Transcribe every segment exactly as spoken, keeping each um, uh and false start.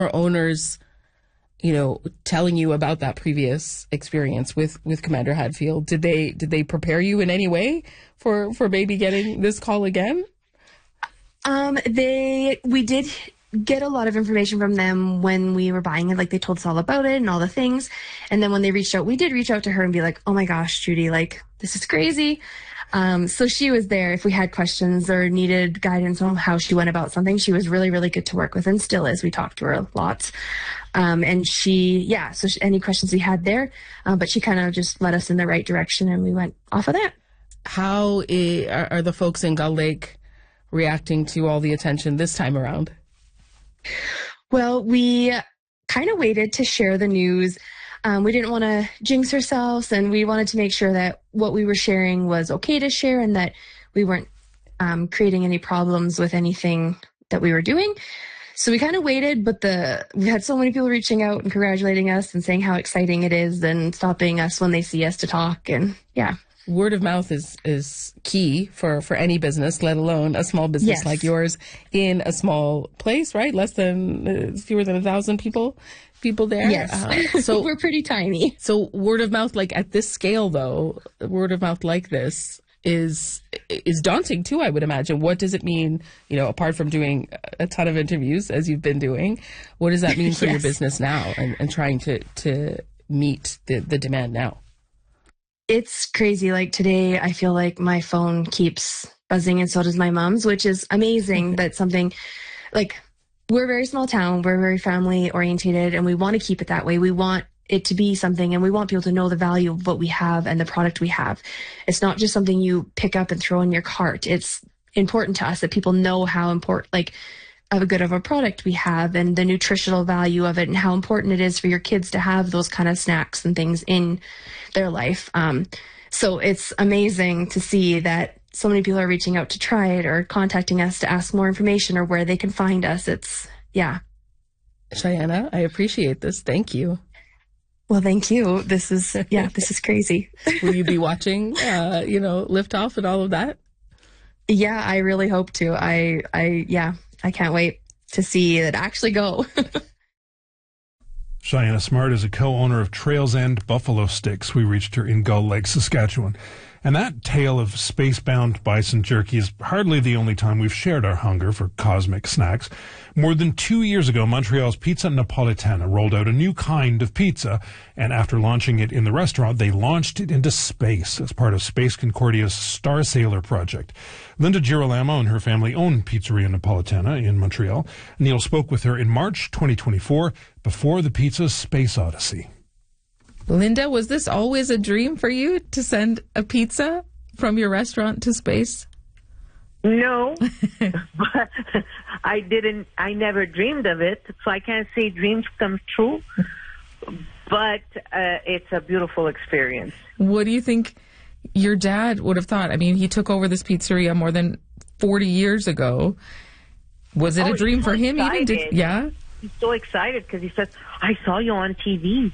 Or owners, you know, telling you about that previous experience with, with Commander Hadfield? Did they did they prepare you in any way for, for maybe getting this call again? Um, they we did get a lot of information from them when we were buying it. Like, they told us all about it and all the things. And then when they reached out, we did reach out to her and be like, oh my gosh, Judy, like, this is crazy. Um, so she was there if we had questions or needed guidance on how she went about something. She was really, really good to work with, and still is. We talked to her a lot. Um, and she, yeah, so she, any questions we had there, uh, but she kind of just led us in the right direction, and we went off of that. How I- are, are the folks in Gull Lake reacting to all the attention this time around? Well, we kind of waited to share the news. Um, we didn't want to jinx ourselves, and we wanted to make sure that what we were sharing was okay to share, and that we weren't um, creating any problems with anything that we were doing. So we kind of waited, but the we had so many people reaching out and congratulating us and saying how exciting it is and stopping us when they see us to talk. And yeah. Word of mouth is, is key for, for any business, let alone a small business Yes. like yours in a small place, right? Less than, uh, fewer than a thousand people, people there. Yes. Uh, so we're pretty tiny. So word of mouth, like at this scale though, word of mouth like this is, is daunting too, I would imagine. What does it mean, you know, apart from doing a ton of interviews as you've been doing, what does that mean for Yes. your business now and, and trying to, to meet the, the demand now? It's crazy. Like, today, I feel like my phone keeps buzzing, and so does my mom's, which is amazing. That's something, like, we're a very small town. We're very family orientated, and we want to keep it that way. We want it to be something, and we want people to know the value of what we have and the product we have. It's not just something you pick up and throw in your cart. It's important to us that people know how important, like, of a good of a product we have, and the nutritional value of it, and how important it is for your kids to have those kind of snacks and things in their life. Um, so it's amazing to see that so many people are reaching out to try it or contacting us to ask more information or where they can find us. It's, yeah. Cheyenne, I appreciate this. Thank you. Well, thank you. This is, yeah, this is crazy. Will you be watching, uh, you know, Liftoff and all of that? Yeah, I really hope to. I, I, yeah, I can't wait to see it actually go. Cheyenne Smart is a co-owner of Trails End Buffalo Sticks. We reached her in Gull Lake, Saskatchewan. And that tale of space-bound bison jerky is hardly the only time we've shared our hunger for cosmic snacks. More than two years ago, Montreal's Pizza Napolitana rolled out a new kind of pizza, and after launching it in the restaurant, they launched it into space as part of Space Concordia's Star Sailor project. Linda Girolamo and her family own Pizzeria Napolitana in Montreal. Neil spoke with her in March twenty twenty-four before the pizza's space odyssey. Linda, was this always a dream for you to send a pizza from your restaurant to space? No, but I didn't, I never dreamed of it, so I can't say dreams come true, but uh, it's a beautiful experience. What do you think your dad would have thought? I mean, he took over this pizzeria more than forty years ago. Was it Oh, a dream he's so for him even? Did, excited. yeah? He's so excited because he says, I saw you on T V.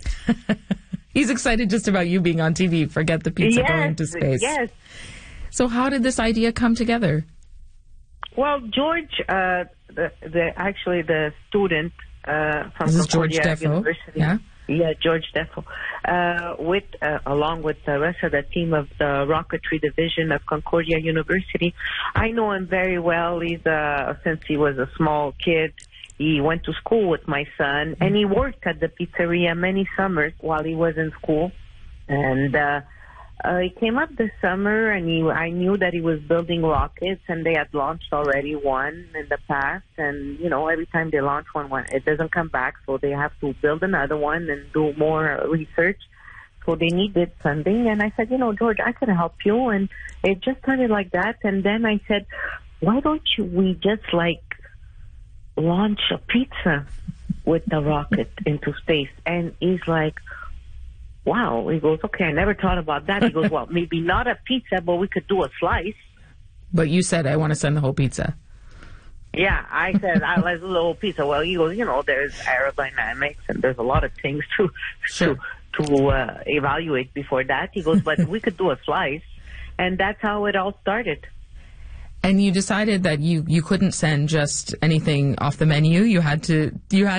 He's excited just about you being on T V. Forget the pizza yes, going to space. Yes. So how did this idea come together? Well, George, uh, the, the actually the student uh, from This is George Concordia Defo, University. yeah? Yeah, George Defo. Uh, with uh, along with the rest of the team of the rocketry division of Concordia University. I know him very well. He's uh, since he was a small kid. He went to school with my son, and he worked at the pizzeria many summers while he was in school. And uh, uh, he came up this summer, and he, I knew that he was building rockets, and they had launched already one in the past. And, you know, every time they launch one, one it doesn't come back, so they have to build another one and do more research. So they needed funding, and I said, you know, George, I can help you. And it just started like that. And then I said, why don't you, we just, like, launch a pizza with the rocket into space? And he's like, wow. He goes, okay, I never thought about that. He goes, well, maybe not a pizza, but we could do a slice. But you said, I want to send the whole pizza. Yeah, I said, I like a little pizza. Well, he goes, you know, there's aerodynamics and there's a lot of things to Sure. to, to uh, evaluate before that. He goes, but we could do a slice. And that's how it all started. And you decided that you, you couldn't send just anything off the menu. You had to, you had